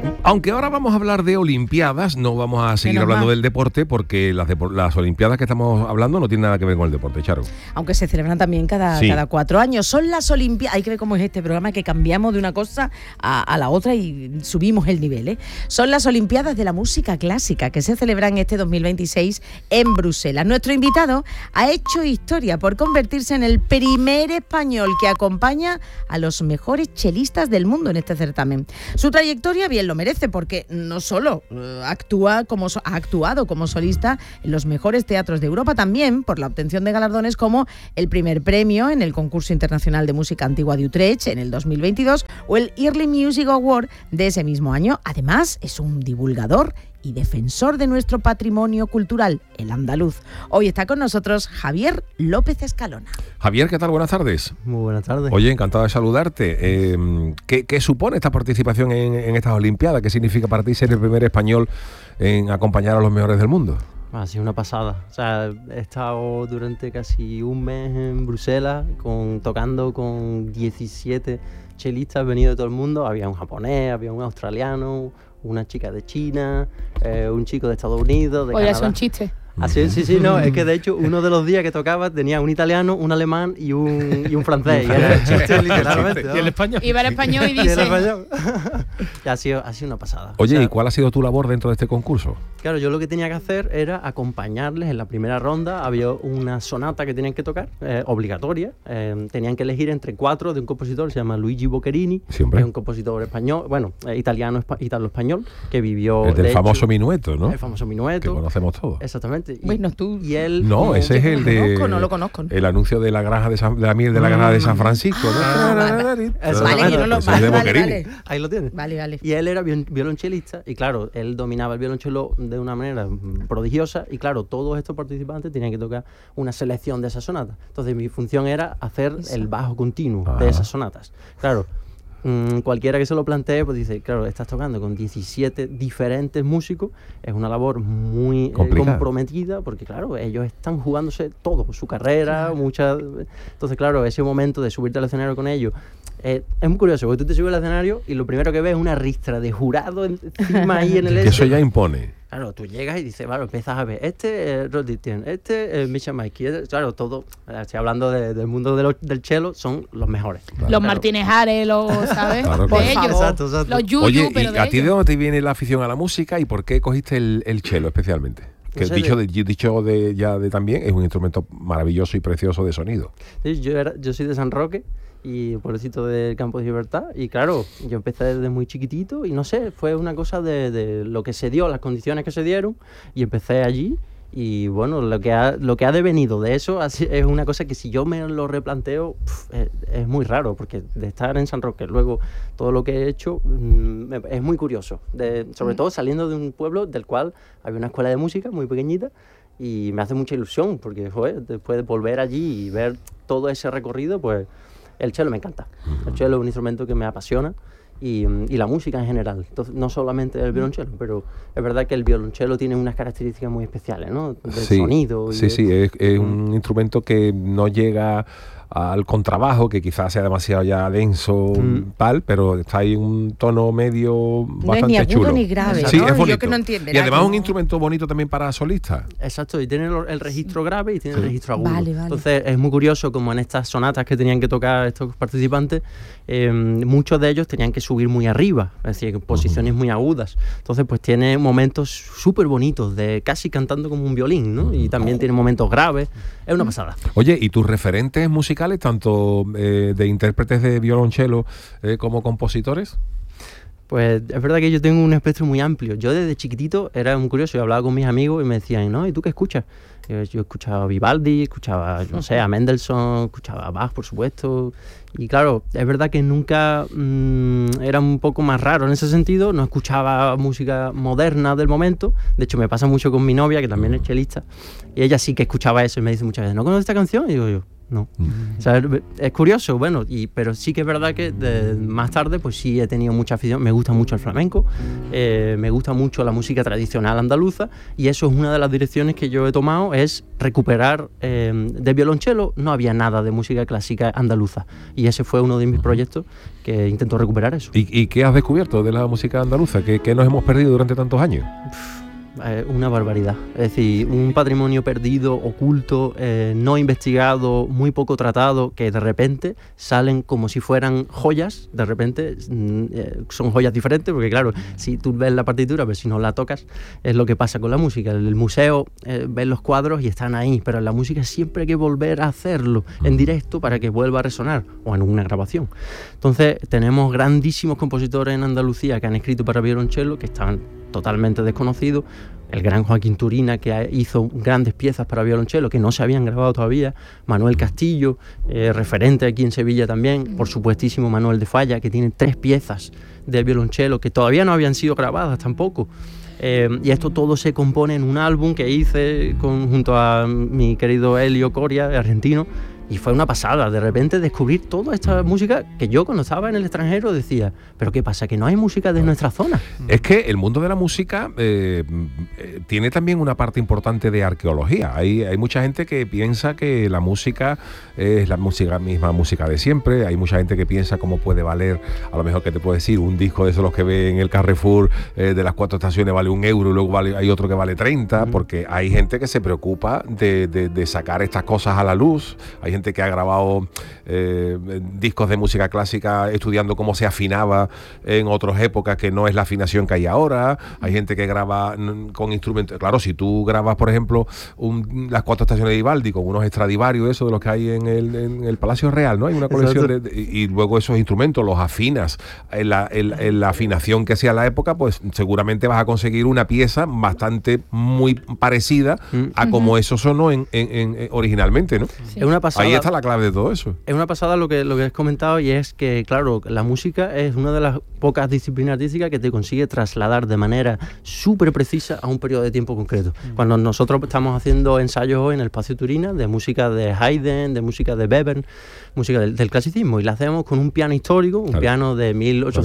Aunque ahora vamos a hablar de Olimpiadas, no vamos a seguir hablando del deporte porque las Olimpiadas que estamos hablando no tienen nada que ver con el deporte, Charo. Aunque se celebran también cada 4 años. Son las Olimpiadas, hay que ver cómo es este programa, que cambiamos de una cosa a la otra y subimos el nivel, ¿eh? Son las Olimpiadas de la música clásica que se celebran este 2026 en Bruselas. Nuestro invitado ha hecho historia por convertirse en el primer español que acompaña a los mejores chelistas del mundo en este certamen. Su trayectoria bien lo merece, porque no solo ha actuado como solista en los mejores teatros de Europa, también por la obtención de galardones como el primer premio en el Concurso Internacional de Música Antigua de Utrecht en el 2022 o el Early Music Award de ese mismo año. Además, es un divulgador y defensor de nuestro patrimonio cultural, el andaluz. Hoy está con nosotros Javier López Escalona. Javier, ¿qué tal? Buenas tardes. Muy buenas tardes. Oye, encantado de saludarte. ¿Qué supone esta participación en estas Olimpiadas? ¿Qué significa para ti ser el primer español en acompañar a los mejores del mundo? Ha sido una pasada. O sea, he estado durante casi un mes en Bruselas tocando con 17 chelistas venidos de todo el mundo. Había un japonés, había un australiano, una chica de China, un chico de Estados Unidos, de Canadá. Oye, son chistes. Así, sí, no, es que de hecho uno de los días que tocaba tenía un italiano, un alemán y un francés. Y era el chiste literalmente, ¿no? ¿Y el español? Iba el español y dice... ¿Y el español? Y ha sido una pasada. Oye, o sea, ¿y cuál ha sido tu labor dentro de este concurso? Claro, yo lo que tenía que hacer era acompañarles en la primera ronda. Había una sonata que tenían que tocar, obligatoria. Tenían que elegir entre 4 de un compositor, se llama Luigi Boccherini, que es un compositor español, italo-español, que vivió... El del famoso minueto, ¿no? El famoso minueto. Que conocemos todos. Exactamente. Bueno, tú... Y él... No, ese es el de... No lo conozco. El anuncio de la granja de la miel de la granja de San Francisco, ¿no? Vale, yo no lo... Vale. Ahí lo tienes. Vale. Y él era violonchelista y claro, él dominaba el violonchelo de una manera prodigiosa y claro, todos estos participantes tenían que tocar una selección de esas sonatas. Entonces mi función era hacer el bajo continuo de esas sonatas. Claro, cualquiera que se lo plantee, pues dice, claro, estás tocando con 17 diferentes músicos, es una labor muy comprometida, porque claro, ellos están jugándose todo, su carrera, entonces claro, ese momento de subirte al escenario con ellos, es muy curioso, porque tú te subes al escenario y lo primero que ves es una ristra de jurado encima ahí en el que eso ya impone. Claro, tú llegas y dices, claro, empiezas a ver, Roddy Tien, Misha Mikey, claro, todo, estoy hablando del mundo del cello, son los mejores. Claro. Los Martínez Ares, ¿sabes? Claro, de ellos. Exacto. Los Yuyu, oye, pero ¿y de a ti ellos? de dónde te viene la afición a la música y por qué cogiste el cello especialmente? Que dicho también es un instrumento maravilloso y precioso de sonido. Sí, yo soy de San Roque y pueblecito del Campo de Libertad y claro, yo empecé desde muy chiquitito y no sé, fue una cosa de lo que se dio, las condiciones que se dieron y empecé allí y bueno, lo que ha devenido de eso es una cosa que si yo me lo replanteo es muy raro, porque de estar en San Roque luego todo lo que he hecho es muy curioso, sobre todo saliendo de un pueblo del cual había una escuela de música muy pequeñita y me hace mucha ilusión porque después de volver allí y ver todo ese recorrido, pues el cello me encanta. El cello es un instrumento que me apasiona y la música en general. Entonces, no solamente el violonchelo, pero es verdad que el violonchelo tiene unas características muy especiales, ¿no? Del sonido. Es un instrumento que no llega al contrabajo, que quizás sea demasiado ya denso, pero está ahí en un tono medio bastante no es ni chulo. agudo ni grave, sí, ¿no? es bonito. Yo que no entiendo. Y además es un instrumento bonito también para solistas. Exacto, y tiene el registro grave y tiene el registro agudo. Vale. Entonces es muy curioso como en estas sonatas que tenían que tocar estos participantes, muchos de ellos tenían que subir muy arriba, es decir, posiciones muy agudas. Entonces pues tiene momentos súper bonitos, de casi cantando como un violín, ¿no? Y también tiene momentos graves. Es una pasada. Oye, ¿y tus referentes musicales, tanto de intérpretes de violonchelo como compositores? Pues es verdad que yo tengo un espectro muy amplio. Yo desde chiquitito era muy curioso. Yo hablaba con mis amigos y me decían, ¿no? ¿Y tú qué escuchas? Yo escuchaba a Vivaldi, escuchaba, no sé, a Mendelssohn, escuchaba a Bach, por supuesto. Y claro, es verdad que nunca era un poco más raro en ese sentido. No escuchaba música moderna del momento. De hecho, me pasa mucho con mi novia, que también es chelista. Y ella sí que escuchaba eso y me dice muchas veces, ¿no conoces esta canción? Y digo yo, no. O sea, es curioso, bueno, pero sí que es verdad que más tarde pues sí he tenido mucha afición. Me gusta mucho el flamenco, me gusta mucho la música tradicional andaluza, y eso es una de las direcciones que yo he tomado, es recuperar. De violonchelo no había nada de música clásica andaluza, y ese fue uno de mis proyectos que intento recuperar eso. ¿Y qué has descubierto de la música andaluza? ¿Qué nos hemos perdido durante tantos años? Una barbaridad, es decir, un patrimonio perdido, oculto, no investigado, muy poco tratado, que de repente salen como si fueran joyas, de repente son joyas diferentes, porque claro, si tú ves la partitura, pero si no la tocas, es lo que pasa con la música. El museo ves los cuadros y están ahí, pero en la música siempre hay que volver a hacerlo en directo para que vuelva a resonar, o en una grabación. Entonces tenemos grandísimos compositores en Andalucía que han escrito para violonchelo, que están totalmente desconocido. El gran Joaquín Turina, que hizo grandes piezas para violonchelo que no se habían grabado todavía. Manuel Castillo, referente aquí en Sevilla también. Por supuestísimo Manuel de Falla, que tiene 3 piezas de violonchelo que todavía no habían sido grabadas tampoco. Y esto todo se compone en un álbum que hice junto a mi querido Elio Coria, argentino. Y fue una pasada, de repente descubrir toda esta música que yo cuando estaba en el extranjero decía, ¿pero qué pasa? ¿Que no hay música de nuestra zona? Es que el mundo de la música tiene también una parte importante de arqueología. Hay mucha gente que piensa que la música es la misma música de siempre. Hay mucha gente que piensa cómo puede valer, a lo mejor que te puedo decir, un disco de esos los que ve en el Carrefour de las 4 estaciones vale 1 euro y luego hay otro que vale 30, porque hay gente que se preocupa de sacar estas cosas a la luz. Hay gente que ha grabado discos de música clásica estudiando cómo se afinaba en otras épocas, que no es la afinación que hay ahora. Hay gente que graba con instrumentos. Claro, si tú grabas, por ejemplo, las 4 estaciones de Vivaldi con unos Stradivarius, eso de los que hay en el Palacio Real, ¿no? Hay una colección y luego esos instrumentos los afinas en la afinación que hacía la época, pues seguramente vas a conseguir una pieza muy parecida a como eso sonó originalmente, ¿no? Sí. Es una pasada. Ahí está la clave de todo eso. Es una pasada lo que has comentado, y es que, claro, la música es una de las pocas disciplinas artísticas que te consigue trasladar de manera súper precisa a un periodo de tiempo concreto. Cuando nosotros estamos haciendo ensayos hoy en el Espacio Turina de música de Haydn, de música de Webern, música del clasicismo, y la hacemos con un piano histórico, un piano de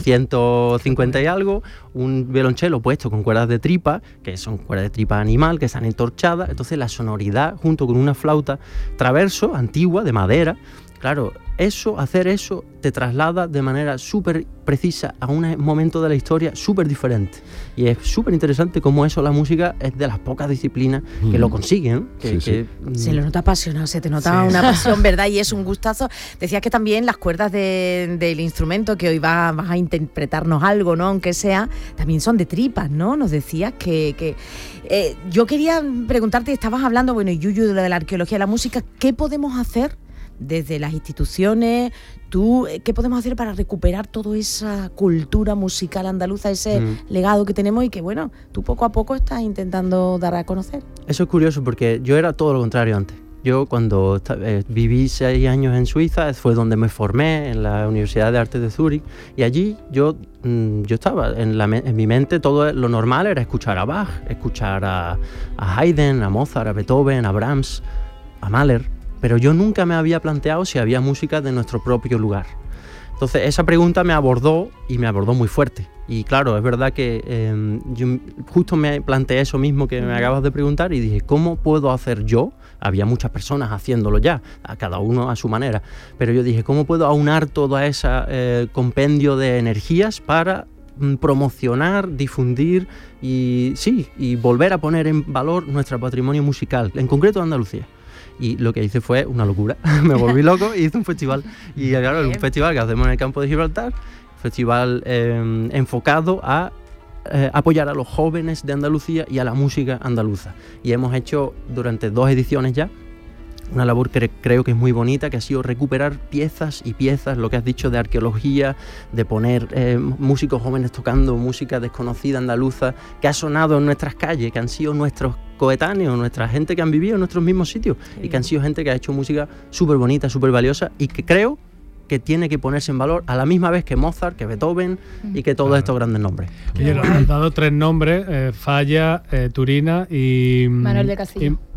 1850 y algo, un violonchelo puesto con cuerdas de tripa, que son cuerdas de tripa animal, que están entorchadas. Entonces la sonoridad, junto con una flauta traverso antigua de madera, claro, hacer eso te traslada de manera súper precisa a un momento de la historia súper diferente. Y es súper interesante cómo eso, la música, es de las pocas disciplinas que lo consiguen, ¿no? Se lo nota apasionado, se te nota una pasión, ¿verdad? Y es un gustazo. Decías que también las cuerdas del instrumento, que hoy vas a interpretarnos algo, ¿no? Aunque sea, también son de tripas, ¿no? Nos decías que yo quería preguntarte, estabas hablando, bueno, Yuyu, de lo de la arqueología de la música, ¿qué podemos hacer desde las instituciones? ¿Qué podemos hacer para recuperar toda esa cultura musical andaluza, ese legado que tenemos y que, bueno, tú poco a poco estás intentando dar a conocer? Eso es curioso, porque yo era todo lo contrario antes. Yo cuando viví 6 años en Suiza, fue donde me formé en la Universidad de Arte de Zúrich, y allí yo estaba, en mi mente todo lo normal era escuchar a Bach, escuchar a Haydn, a Mozart, a Beethoven, a Brahms, a Mahler, pero yo nunca me había planteado si había música de nuestro propio lugar. Entonces esa pregunta me abordó muy fuerte. Y claro, es verdad que yo justo me planteé eso mismo que me acabas de preguntar, y dije, ¿cómo puedo hacer yo? Había muchas personas haciéndolo ya, a cada uno a su manera, pero yo dije, ¿cómo puedo aunar todo ese compendio de energías para promocionar, difundir y volver a poner en valor nuestro patrimonio musical, en concreto Andalucía? Y lo que hice fue una locura. Me volví loco y hice un festival. Y claro, es un festival que hacemos en el campo de Gibraltar, festival enfocado a apoyar a los jóvenes de Andalucía y a la música andaluza. Y hemos hecho durante 2 ediciones ya una labor que creo que es muy bonita, que ha sido recuperar piezas y piezas, lo que has dicho de arqueología, de poner músicos jóvenes tocando música desconocida andaluza, que ha sonado en nuestras calles, que han sido nuestros coetáneos, nuestra gente que han vivido en nuestros mismos sitios, y que han sido gente que ha hecho música súper bonita, súper valiosa, y que creo que tiene que ponerse en valor a la misma vez que Mozart, que Beethoven y que todos estos grandes nombres. Oye, has dado 3 nombres, Falla, Turina y... Manuel de Castillo.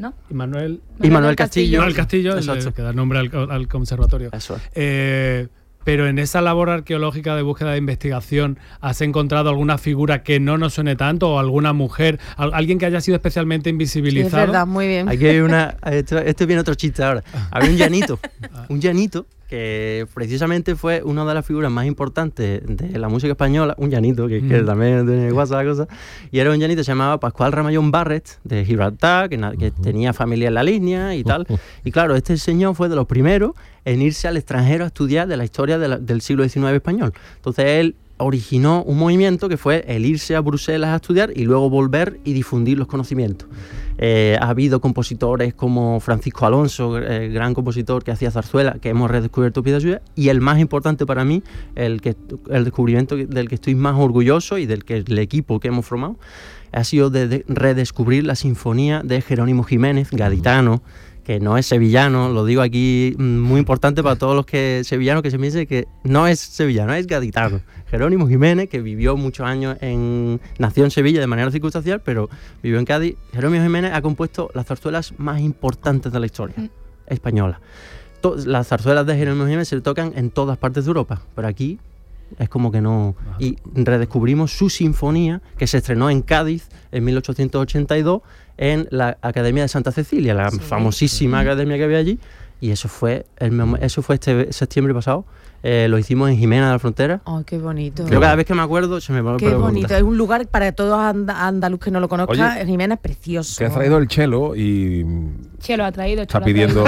¿no? Y Manuel Castillo. Manuel Castillo, que da nombre al conservatorio. Eso es. Pero en esa labor arqueológica de búsqueda de investigación, ¿has encontrado alguna figura que no nos suene tanto o alguna mujer, alguien que haya sido especialmente invisibilizado? Sí, es verdad, muy bien. Aquí hay esto viene otro chiste ahora. Había un llanito que precisamente fue una de las figuras más importantes de la música española, un llanito, que también tiene WhatsApp la cosa, y era un llanito que se llamaba Pascual Ramallón Barret, de Gibraltar, que tenía familia en la línea y tal. Y claro, este señor fue de los primeros en irse al extranjero a estudiar de la historia del siglo XIX español. Entonces él originó un movimiento que fue el irse a Bruselas a estudiar y luego volver y difundir los conocimientos. Ha habido compositores como Francisco Alonso, gran compositor que hacía zarzuela, que hemos redescubierto piezas suyas, y el más importante para mí, el descubrimiento del que estoy más orgulloso y del que el equipo que hemos formado, ha sido de redescubrir la sinfonía de Jerónimo Jiménez, gaditano, que no es sevillano, lo digo aquí, muy importante para todos los sevillanos que se me dice que no es sevillano, es gaditano. Jerónimo Jiménez, que vivió muchos años nació en Sevilla de manera circunstancial, pero vivió en Cádiz. Jerónimo Jiménez ha compuesto las zarzuelas más importantes de la historia española. Las zarzuelas de Jerónimo Jiménez se tocan en todas partes de Europa, pero aquí es como que no. Y redescubrimos su sinfonía, que se estrenó en Cádiz en 1882 en la Academia de Santa Cecilia, la famosísima academia que había allí, y eso fue este septiembre pasado. Lo hicimos en Jimena de la Frontera. ¡Ay, qué bonito! Yo cada vez que me acuerdo se me va a Qué bonito. Es un lugar para todos andaluz que no lo conozca. Oye, Jimena es precioso. Que ha traído el chelo y... Chelo ha traído. Está pidiendo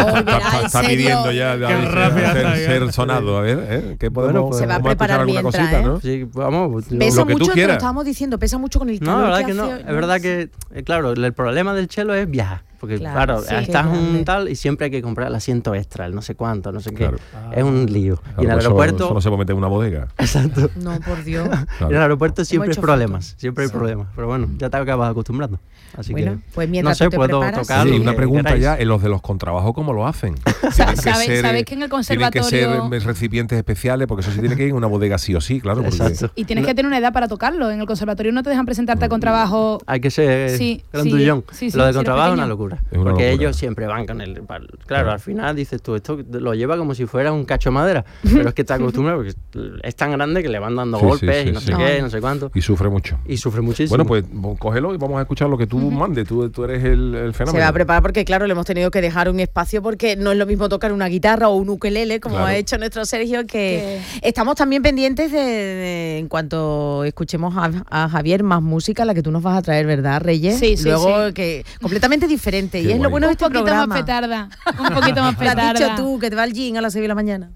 ya ser sonado. A ver, ¿qué podemos se va a preparar alguna mientras, cosita, ¿no? Sí, vamos. Pesa lo que mucho, tú te lo quieras. estábamos diciendo, pesa mucho con el calor. No, la verdad que que no. hace. Es verdad que, claro, el problema del chelo es viajar. Porque claro, sí, estás grande. un tal y siempre hay que comprar el asiento extra, el no sé cuánto, no sé Claro. qué. Es un lío. Claro, Y en el pues aeropuerto... Solo se puede meter en una bodega. Exacto. No, por Dios. Claro. En el aeropuerto siempre hay hecho problemas, fotos. siempre hay problemas. Pero bueno, ya te acabas acostumbrando. Así Bueno, que, pues mientras no sé, tú te puedo preparas, tocar Sí, lo una que pregunta queráis. ya, en los de los contrabajos, ¿cómo lo hacen? ¿Sabéis que en el conservatorio... Tienen que ser recipientes especiales, porque eso sí tiene que ir en una bodega sí o sí, claro. Porque, Exacto. Y tienes que tener una edad para tocarlo. En el conservatorio no te dejan presentarte a contrabajo. Hay que ser Sí, grandullón. sí, sí, Lo de si eres contrabajo es pequeño. una locura. Es una porque locura. ellos siempre van con el... Claro, al final dices tú, esto lo lleva como si fuera un cacho de madera. Pero es que está acostumbrado porque es tan grande que le van dando Sí, golpes sí, y no sí, sé sí. qué, no sé cuánto. y sufre mucho. Y sufre muchísimo. Bueno, pues cógelo y vamos a escuchar lo que tú mandes. Tú eres el fenómeno. Se va a preparar porque, claro, le hemos tenido que dejar un espacio porque no es lo mismo tocar una guitarra o un ukelele, como Claro. ha hecho nuestro Sergio, que estamos también pendientes de en cuanto escuchemos a Javier, más música, la que tú nos vas a traer, ¿verdad, Reyes? Sí, sí, Luego, sí. que completamente diferente. Qué Y es lo guay. bueno de Un este poquito programa. más petarda. Un poquito más Lo has petarda. dicho tú, que te va al gym a las 6 de la mañana.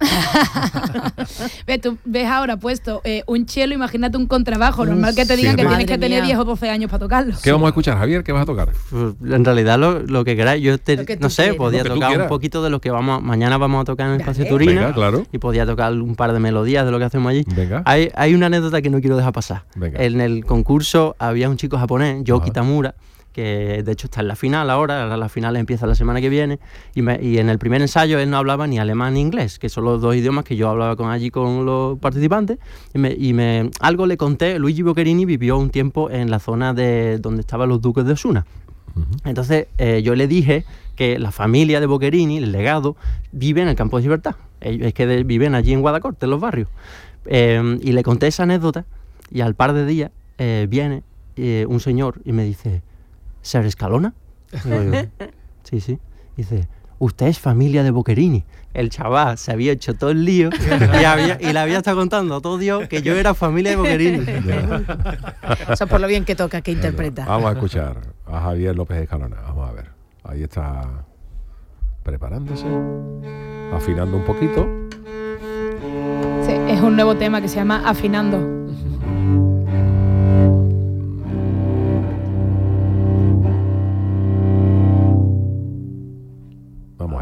Tú ves ahora puesto un chelo, imagínate un contrabajo. Normal que te digan que fíjate. tienes que Madre tener mía. 10 o 12 años para tocarlo. ¿Qué vamos a escuchar, Javier? ¿Qué vas a tocar? Pues, en realidad lo que queráis. Yo Lo que tú no sé, quieras. podía Lo que tú tocar un quieras. poquito de lo que mañana vamos a tocar en el Espacio Dale. Turina. Venga, claro. Y podía tocar un par de melodías de lo que hacemos allí. Venga. Hay una anécdota que no quiero dejar pasar. Venga. En el concurso había un chico japonés, Yoki Ajá. Tamura, que de hecho está en la final ahora la final empieza la semana que viene, y en el primer ensayo él no hablaba ni alemán ni inglés, que son los dos idiomas que yo hablaba allí con los participantes, y algo le conté. Luigi Boccherini vivió un tiempo en la zona de donde estaban los duques de Osuna. Entonces yo le dije que la familia de Boccherini, el legado, vive en el Campo de Gibraltar. Ellos es que viven allí en Guadacorte, en los barrios. Y le conté esa anécdota, y al par de días viene un señor y me dice: ¿Ser Escalona? Digo yo, sí, sí. Dice: usted es familia de Boccherini. El chaval se había hecho todo el lío y le había estado contando a todo Dios que yo era familia de Boccherini. Eso es por lo bien que toca, que interpreta. Vamos a escuchar a Javier López Escalona. Vamos a ver. Ahí está preparándose, afinando un poquito. Sí, es un nuevo tema que se llama Afinando.